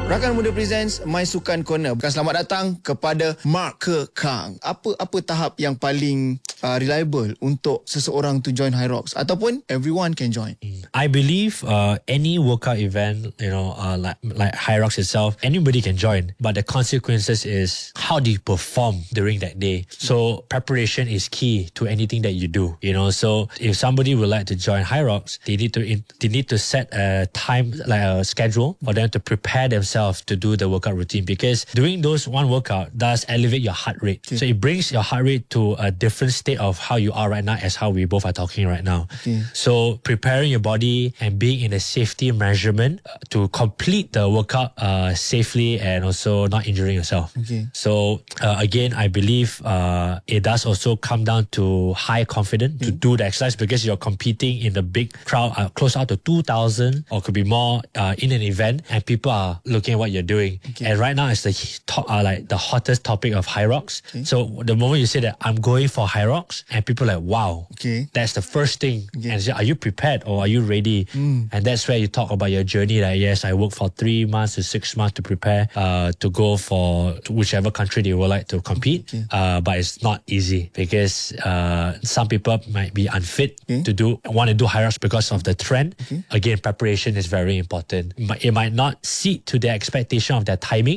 Rakan Muda Presents My Sukan Corner. Selamat datang kepada Mark Kang. Apa tahap yang paling reliable untuk seseorang to join Hyrox ataupun everyone can join? I believe any workout event, like Hyrox itself, anybody can join. But the consequences is how do you perform during that day. So preparation is key to anything that you do. So if somebody would like to join Hyrox, they need to set a time, like a schedule for them to prepare themselves to do the workout routine, because doing those one workout does elevate your heart rate. Okay. So it brings your heart rate to a different state of how you are right now as how we both are talking right now. Okay. So preparing your body and being in a safety measurement to complete the workout safely and also not injuring yourself. Okay. So again, I believe it does also come down to high confidence to do the exercise, because you're competing in the big crowd, close out to 2,000 or could be more in an event, and people are looking at what you're doing. Okay. And right now it's the the hottest topic of Hyrox. Okay. So the moment you say that I'm going for Hyrox, and people are like, wow, okay, that's the first thing. Okay. And say, are you prepared or are you ready? And that's where you talk about your journey. Like, yes, I worked for 3 months to 6 months to prepare to go for whichever country they would like to compete. Okay. But it's not easy, because some people might be unfit to want to do Hyrox because of the trend. Okay. Again, preparation is very important. It might not seat to their expectation of their timing.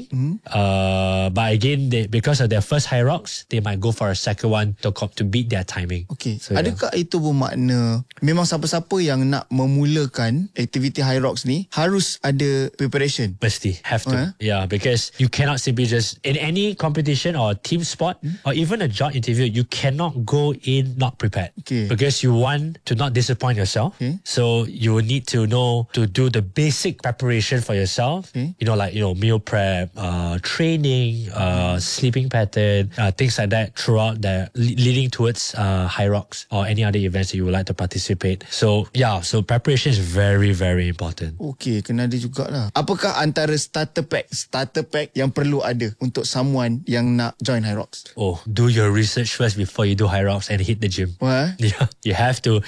But again, because of their first Hyrox, they might go for a second one to beat their timing. Okay. So, adakah itu bermakna memang siapa-siapa yang nak memulakan aktiviti Hyrox ni harus ada preparation? Mesti, have to. Yeah, because you cannot simply just, in any competition or team sport or even a job interview, you cannot go in not prepared. Okay. Because you want to not disappoint yourself. Okay. So you will need to know to do the basic preparation for yourself. Okay. Meal prep, training, sleeping pattern, things like that throughout leading towards Hyrox or any other events that you would like to participate. So so preparation is very, very important. Okay, kena ada jugalah. Apakah antara starter pack yang perlu ada untuk someone yang nak join Hyrox? Oh, do your research first before you do Hyrox and hit the gym. What? Yeah, you have to.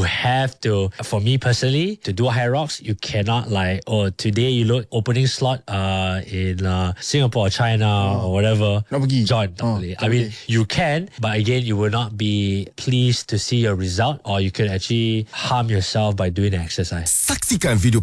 For me personally, to do Hyrox, you cannot today you look opening slot in Singapore, China or whatever. Nak pergi? Join. I mean, you can, but again, you will not be pleased to see your result, or you could actually harm yourself by doing the exercise. Saksikan video